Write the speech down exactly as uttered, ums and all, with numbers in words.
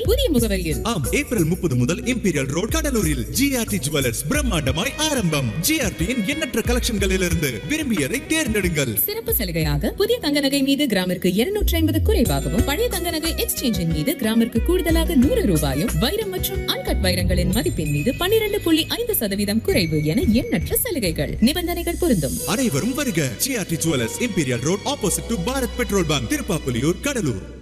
புதிய முகவரியில். ஆம், ஏப்ரல் முப்பது முதல் இம்பீரியல் ரோட் கடலூரில் ஜிஆர்டி ஜுவல்லர்ஸ் பிரம்மாண்டமாய் ஆரம்பம். ஜிஆர்டியின் எண்ணற்ற கலெக்ஷன்களிலிருந்து விரும்பியதை தேர்ந்தெடுங்கள். சிறப்பு சலுகையாக புதிய தங்க நகை மீது கிராமிற்கு இருநூற்றி ஐம்பது குறைவாகவும், பழைய தங்க நகை எக்ஸ்சேஞ்சின் மீது கிராமிற்கு கூடுதலாக நூறு ரூபாயும், வைரம் மற்றும் அன்கட் வைரங்களின் மதிப்பின் மீது பன்னிரண்டு புள்ளி ஐந்து சதவீதம் குறைவு என எண்ணற்ற சலுகைகள். நிபந்தனைகள் பொருந்தும். அனைவரும் வருக. GRT jewellers, imperial road, opposite to Bharat petrol bunk, Tiruppapuliyur, Cuddalore.